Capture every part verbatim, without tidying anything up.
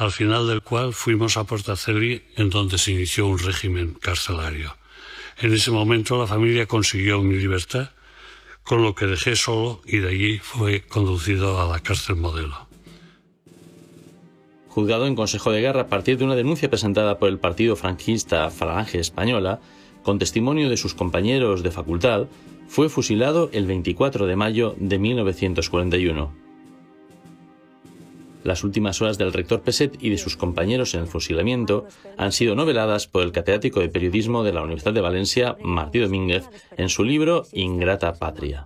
al final del cual fuimos a Portacelli, en donde se inició un régimen carcelario. En ese momento la familia consiguió mi libertad, con lo que dejé solo y de allí fue conducido a la cárcel Modelo. Juzgado en Consejo de Guerra a partir de una denuncia presentada por el partido franquista Falange Española, con testimonio de sus compañeros de facultad, fue fusilado el veinticuatro de mayo de mil novecientos cuarenta y uno. Las últimas horas del rector Peset y de sus compañeros en el fusilamiento han sido noveladas por el catedrático de periodismo de la Universidad de Valencia, Martí Domínguez, en su libro Ingrata Patria.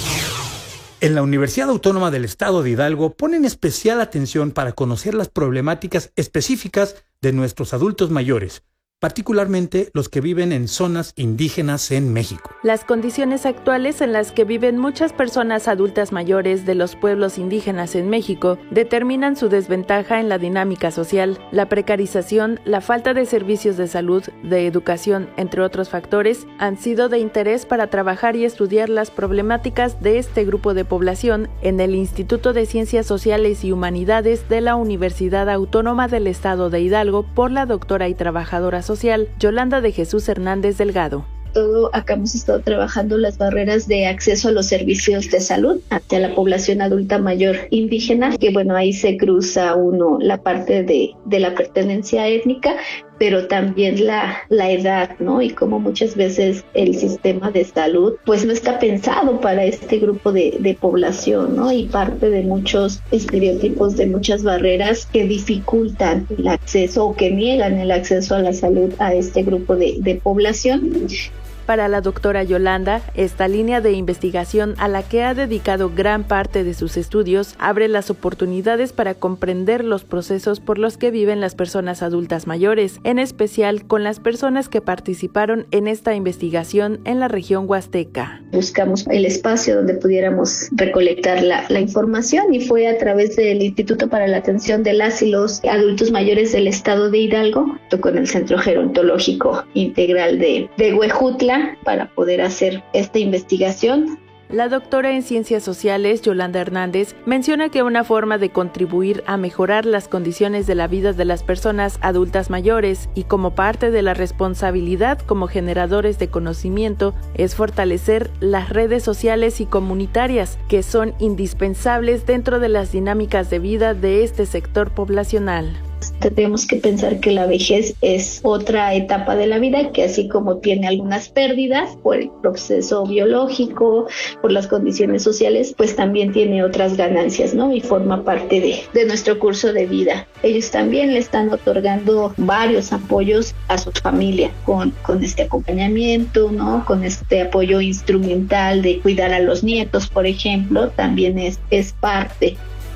En la Universidad Autónoma del Estado de Hidalgo ponen especial atención para conocer las problemáticas específicas de nuestros adultos mayores, particularmente los que viven en zonas indígenas en México. Las condiciones actuales en las que viven muchas personas adultas mayores de los pueblos indígenas en México determinan su desventaja en la dinámica social, la precarización, la falta de servicios de salud, de educación, entre otros factores, han sido de interés para trabajar y estudiar las problemáticas de este grupo de población en el Instituto de Ciencias Sociales y Humanidades de la Universidad Autónoma del Estado de Hidalgo por la doctora y trabajadora social Yolanda de Jesús Hernández Delgado. Todo acá hemos estado trabajando las barreras de acceso a los servicios de salud hacia la población adulta mayor indígena, que bueno, ahí se cruza uno la parte de, de la pertenencia étnica, pero también la, la edad, ¿no? Y como muchas veces el sistema de salud pues no está pensado para este grupo de, de población, ¿no? Y parte de muchos estereotipos, de muchas barreras que dificultan el acceso o que niegan el acceso a la salud a este grupo de, de población. Para la doctora Yolanda, esta línea de investigación a la que ha dedicado gran parte de sus estudios abre las oportunidades para comprender los procesos por los que viven las personas adultas mayores, en especial con las personas que participaron en esta investigación en la región huasteca. Buscamos el espacio donde pudiéramos recolectar la, la información y fue a través del Instituto para la Atención de las y los Adultos Mayores del Estado de Hidalgo, junto con el Centro Gerontológico Integral de, de Huejutla, para poder hacer esta investigación. La doctora en Ciencias Sociales, Yolanda Hernández, menciona que una forma de contribuir a mejorar las condiciones de la vida de las personas adultas mayores y como parte de la responsabilidad como generadores de conocimiento es fortalecer las redes sociales y comunitarias que son indispensables dentro de las dinámicas de vida de este sector poblacional. Tenemos que pensar que la vejez es otra etapa de la vida que así como tiene algunas pérdidas por el proceso biológico, por las condiciones sociales, pues también tiene otras ganancias, ¿no? Y forma parte de, de nuestro curso de vida. Ellos también le están otorgando varios apoyos a su familia con, con este acompañamiento, ¿no? Con este apoyo instrumental de cuidar a los nietos, por ejemplo, también es, es parte.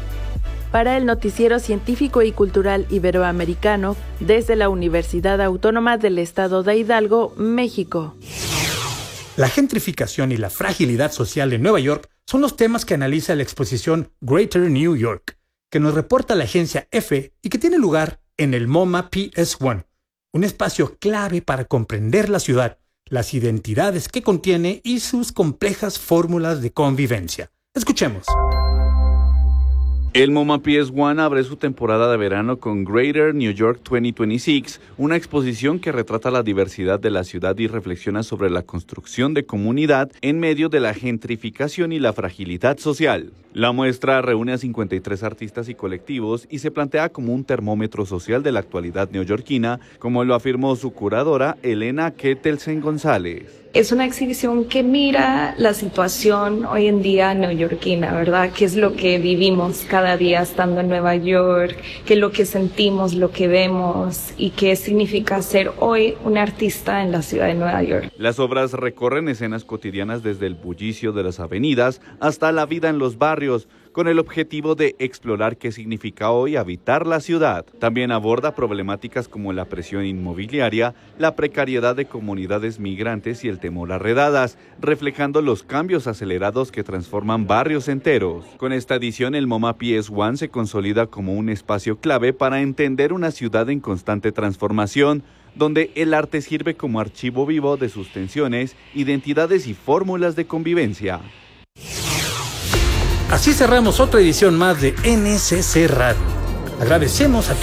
Para el Noticiero Científico y Cultural Iberoamericano, desde la Universidad Autónoma del Estado de Hidalgo, México. La gentrificación y la fragilidad social en Nueva York son los temas que analiza la exposición Greater New York, que nos reporta la agencia EFE y que tiene lugar en el MoMA P S uno, un espacio clave para comprender la ciudad, las identidades que contiene y sus complejas fórmulas de convivencia. Escuchemos. El MoMA P S uno abre su temporada de verano con Greater New York dos mil veintiséis, una exposición que retrata la diversidad de la ciudad y reflexiona sobre la construcción de comunidad en medio de la gentrificación y la fragilidad social. La muestra reúne a cincuenta y tres artistas y colectivos y se plantea como un termómetro social de la actualidad neoyorquina, como lo afirmó su curadora Elena Kettelsen González. Es una exhibición que mira la situación hoy en día neoyorquina, ¿verdad? ¿Qué es lo que vivimos cada día estando en Nueva York? ¿Qué es lo que sentimos, lo que vemos? ¿Y qué significa ser hoy un artista en la ciudad de Nueva York? Las obras recorren escenas cotidianas desde el bullicio de las avenidas hasta la vida en los barrios, con el objetivo de explorar qué significa hoy habitar la ciudad. También aborda problemáticas como la presión inmobiliaria, la precariedad de comunidades migrantes y el temor a redadas, reflejando los cambios acelerados que transforman barrios enteros. Con esta edición, el MoMA P S uno se consolida como un espacio clave para entender una ciudad en constante transformación, donde el arte sirve como archivo vivo de sus tensiones, identidades y fórmulas de convivencia. Así cerramos otra edición más de N S C Radio. Agradecemos a